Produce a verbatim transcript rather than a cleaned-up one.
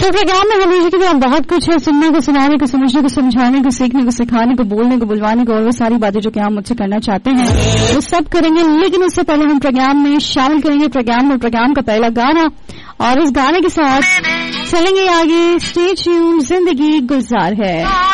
Programme में हमेशा की तरह बहुत कुछ है, सुनने को, सुनाने को, समझने को, समझाने को, सीखने को, सिखाने को, बोलने को, बुलवाने को, और वो सारी बातें जो कि आप मुझसे करना चाहते हैं वो सब करेंगे। लेकिन उससे पहले हम प्रोग्राम में शामिल करेंगे प्रोग्राम में प्रोग्राम का पहला गाना, और इस गाने के साथ चलेंगे आगे। स्टे ट्यून्ड, जिंदगी गुलजार है।